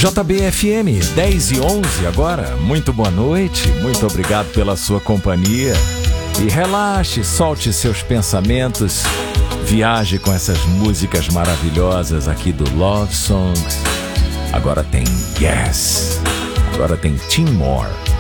JBFM 10 e 11 agora. Muito boa noite, muito obrigado pela sua companhia. E relaxe, solte seus pensamentos, viaje com essas músicas maravilhosas aqui do Love Songs. Agora tem Yes, agora tem Tim Moore.